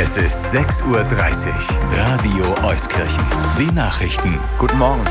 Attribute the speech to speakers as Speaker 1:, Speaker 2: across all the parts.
Speaker 1: Es ist 6:30 Uhr. Radio Euskirchen. Die Nachrichten.
Speaker 2: Guten Morgen.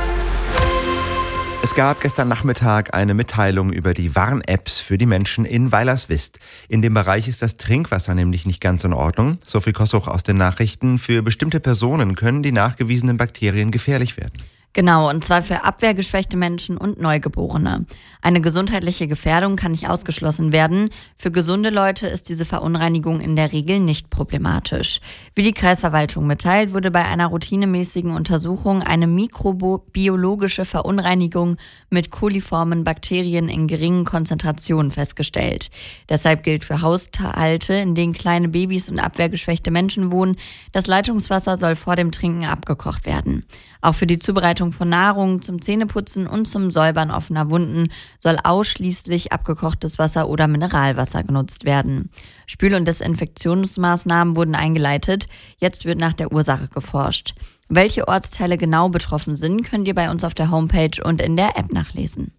Speaker 2: Es gab gestern Nachmittag eine Mitteilung über die Warn-Apps für die Menschen in Weilerswist. In dem Bereich ist das Trinkwasser nämlich nicht ganz in Ordnung. Sophie Kossuch aus den Nachrichten. Für bestimmte Personen können die nachgewiesenen Bakterien gefährlich werden.
Speaker 3: Genau, und zwar für abwehrgeschwächte Menschen und Neugeborene. Eine gesundheitliche Gefährdung kann nicht ausgeschlossen werden. Für gesunde Leute ist diese Verunreinigung in der Regel nicht problematisch. Wie die Kreisverwaltung mitteilt, wurde bei einer routinemäßigen Untersuchung eine mikrobiologische Verunreinigung mit koliformen Bakterien in geringen Konzentrationen festgestellt. Deshalb gilt für Haushalte, in denen kleine Babys und abwehrgeschwächte Menschen wohnen, das Leitungswasser soll vor dem Trinken abgekocht werden. Auch für die Zubereitung von Nahrung, zum Zähneputzen und zum Säubern offener Wunden soll ausschließlich abgekochtes Wasser oder Mineralwasser genutzt werden. Spül- und Desinfektionsmaßnahmen wurden eingeleitet. Jetzt wird nach der Ursache geforscht. Welche Ortsteile genau betroffen sind, könnt ihr bei uns auf der Homepage und in der App nachlesen.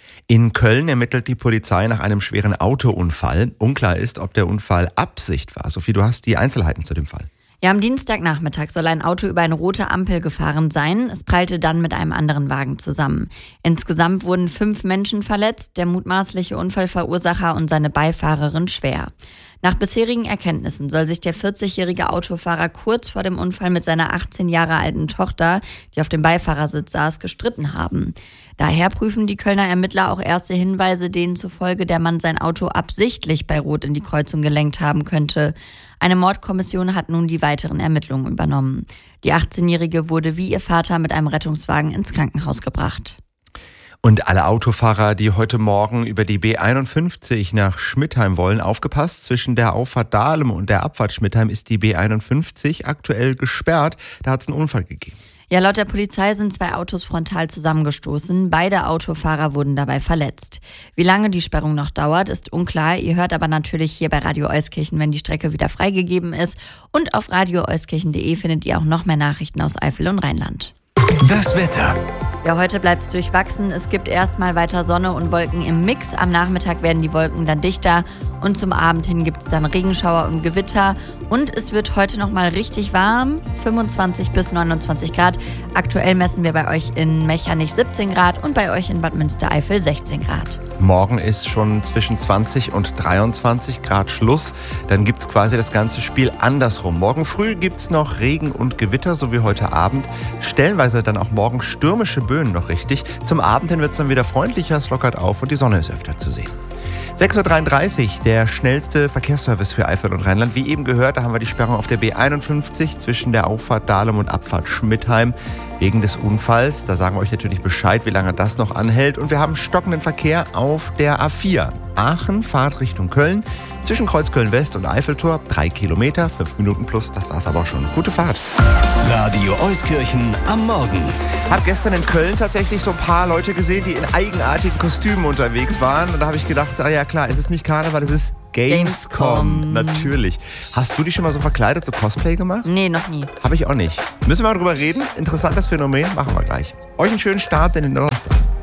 Speaker 2: In Köln ermittelt die Polizei nach einem schweren Autounfall. Unklar ist, ob der Unfall Absicht war. Sophie, du hast die Einzelheiten zu dem Fall.
Speaker 3: Ja, am Dienstagnachmittag soll ein Auto über eine rote Ampel gefahren sein. Es prallte dann mit einem anderen Wagen zusammen. Insgesamt wurden 5 Menschen verletzt, der mutmaßliche Unfallverursacher und seine Beifahrerin schwer. Nach bisherigen Erkenntnissen soll sich der 40-jährige Autofahrer kurz vor dem Unfall mit seiner 18 Jahre alten Tochter, die auf dem Beifahrersitz saß, gestritten haben. Daher prüfen die Kölner Ermittler auch erste Hinweise, denen zufolge der Mann sein Auto absichtlich bei Rot in die Kreuzung gelenkt haben könnte. Eine Mordkommission hat nun die weiteren Ermittlungen übernommen. Die 18-Jährige wurde wie ihr Vater mit einem Rettungswagen ins Krankenhaus gebracht.
Speaker 2: Und alle Autofahrer, die heute Morgen über die B51 nach Schmidtheim wollen, aufgepasst. Zwischen der Auffahrt Dahlem und der Abfahrt Schmidtheim ist die B51 aktuell gesperrt. Da hat es einen Unfall gegeben.
Speaker 3: Ja, laut der Polizei sind 2 Autos frontal zusammengestoßen. Beide Autofahrer wurden dabei verletzt. Wie lange die Sperrung noch dauert, ist unklar. Ihr hört aber natürlich hier bei Radio Euskirchen, wenn die Strecke wieder freigegeben ist. Und auf radioeuskirchen.de findet ihr auch noch mehr Nachrichten aus Eifel und Rheinland.
Speaker 1: Das Wetter.
Speaker 3: Ja, heute bleibt es durchwachsen. Es gibt erstmal weiter Sonne und Wolken im Mix. Am Nachmittag werden die Wolken dann dichter und zum Abend hin gibt es dann Regenschauer und Gewitter. Und es wird heute nochmal richtig warm, 25 bis 29 Grad. Aktuell messen wir bei euch in Mechernich 17 Grad und bei euch in Bad Münstereifel 16 Grad.
Speaker 2: Morgen ist schon zwischen 20 und 23 Grad Schluss. Dann gibt es quasi das ganze Spiel andersrum. Morgen früh gibt es noch Regen und Gewitter, so wie heute Abend. Stellenweise dann auch morgen stürmische Böen noch richtig. Zum Abend hin wird es dann wieder freundlicher, es lockert auf und die Sonne ist öfter zu sehen. 6:33 Uhr, der schnellste Verkehrsservice für Eifel und Rheinland. Wie eben gehört, da haben wir die Sperrung auf der B51 zwischen der Auffahrt Dahlem und Abfahrt Schmidtheim wegen des Unfalls. Da sagen wir euch natürlich Bescheid, wie lange das noch anhält. Und wir haben stockenden Verkehr auf der A4. Aachen, Fahrt Richtung Köln. Zwischen Kreuzköln West und Eiffeltor 3 Kilometer, 5 Minuten plus. Das war's aber auch schon. Gute Fahrt.
Speaker 1: Radio Euskirchen am Morgen.
Speaker 2: Hab gestern in Köln tatsächlich so ein paar Leute gesehen, die in eigenartigen Kostümen unterwegs waren. Und da habe ich gedacht, ja klar, es ist nicht Karneval, es ist Gamescom. Natürlich. Hast du dich schon mal so verkleidet, so Cosplay gemacht?
Speaker 3: Nee, noch nie.
Speaker 2: Habe ich auch nicht. Müssen wir mal drüber reden? Interessantes Phänomen, machen wir gleich. Euch einen schönen Start in den Donnerstag.